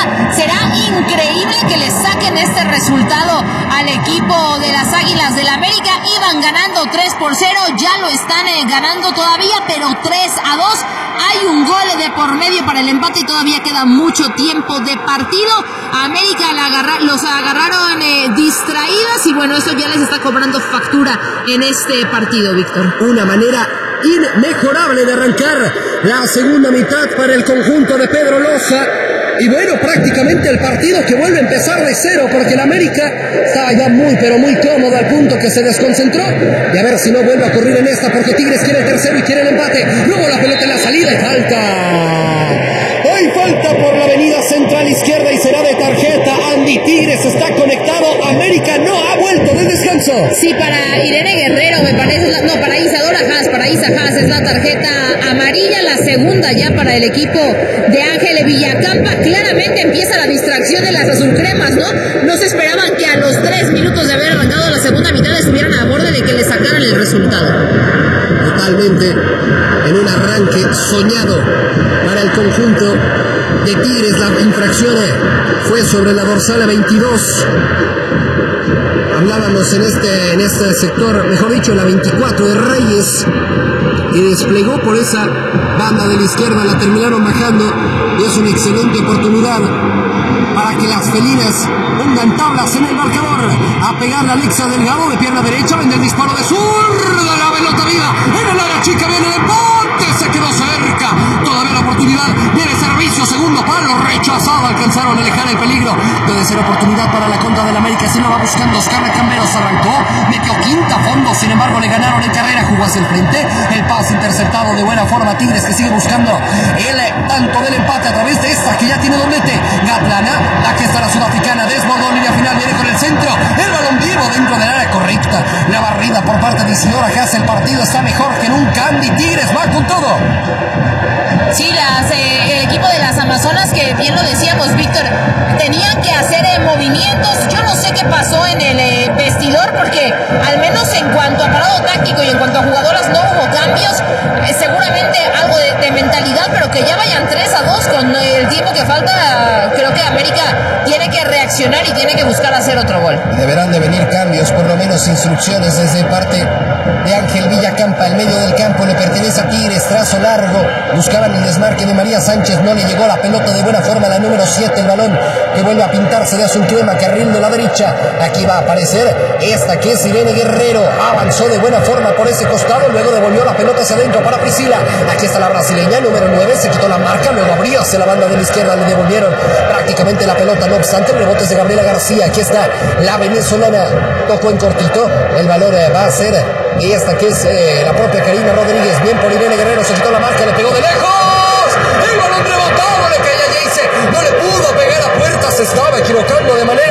será increíble que le saquen este resultado al equipo de las Águilas del América. Iban ganando 3-0, ya lo están ganando todavía, pero 3-2. Hay un gol de por medio para el empate y todavía queda mucho tiempo de partido. A América los agarraron distraídas y bueno, eso ya les está cobrando factura en este partido, Víctor. Una manera inmejorable de arrancar la segunda mitad para el conjunto de Pedro Loza. Y bueno, prácticamente el partido que vuelve a empezar de cero, porque el América estaba ya muy, pero muy cómodo al punto que se desconcentró. Y a ver si no vuelve a ocurrir en esta, porque Tigres quiere el tercero y quiere el empate. Luego la pelota en la salida y falta. Hay falta por la avenida central izquierda y será de tarjeta. Andy Tigres está conectado. América no ha vuelto del descanso. Sí, para Irene Guerrero me parece, para Isadora Haas, es la tarjeta amarilla, la segunda ya para el equipo de Ángel Villacampa. Claramente empieza la distracción de las azulcremas, ¿no? No se esperaban que a los 3 minutos de haber arrancado la segunda mitad estuvieran a borde de que le sacaran el resultado. Totalmente en un arranque soñado para el conjunto de Tigres. La infracción fue sobre la dorsal 22. Hablábamos en este sector, mejor dicho, la 24 de Reyes, que desplegó por esa banda de la izquierda, la terminaron bajando y es una excelente oportunidad para que las felinas pongan tablas en el marcador. A pegarle a Alexa Delgado de pierna derecha, vende el disparo de zurda, la pelota viva en el área chica, viene el empate, se quedó cerca, todavía la oportunidad, viene servicio, segundo palo, rechazado, alcanzaron a alejar el peligro, puede ser oportunidad para la contra del América, si lo va buscando Oscar Camberos, arrancó, metió quinta fondo, sin embargo le ganaron en carrera, jugó hacia el frente, el pase interceptado de buena forma, Tigres que sigue buscando el tanto del empate a través de esta que ya tiene doblete, Gatlana, aquí está la sudafricana, desbordó línea final, viene con el centro, el balón vivo dentro del área correcta, la barrida por parte de Isidora Haas, el partido está mejor que nunca, Andy Tigres va con todo. Sí, el equipo de las Amazonas, que bien lo decíamos, Víctor, tenían que hacer movimientos. Yo no sé qué pasó en el vestidor, porque al menos en cuanto a parado táctico y en cuanto a jugadoras no hubo cambios. Seguramente algo de mentalidad, pero que ya vayan 3-2 con el tiempo que falta. Creo que América tiene que reaccionar y tiene que buscar hacer otro gol. Deberán de venir cambios, por lo menos instrucciones desde parte de Ángel Villacampa. El medio del campo le pertenece a Tigres, trazo largo, buscaban el desmarque de María Sánchez, no le llegó la pelota de buena forma, la número 7, el balón que vuelve a pintarse de azul crema, carril de la derecha, aquí va a aparecer esta que es Irene Guerrero, avanzó de buena forma por ese costado, luego devolvió la pelota hacia adentro para Priscila, aquí está la brasileña, número 9, se quitó la marca, luego abrió hacia la banda de la izquierda, le devolvieron prácticamente la pelota, no obstante, el rebote es de Gabriela García, aquí está la venezolana, tocó en cortito, el valor va a ser y esta que es la propia Karina Rodríguez, bien por Irene Guerrero, se quitó la marca, le pegó de lejos, el balón rebotado, le caía a Jayce, no le pudo pegar a puerta, se estaba equivocando de manera